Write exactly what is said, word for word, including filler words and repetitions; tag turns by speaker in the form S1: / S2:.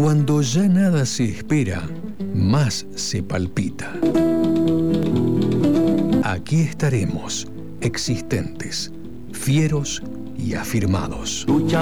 S1: Cuando ya nada se espera, más se palpita. Aquí estaremos, existentes, fieros y afirmados.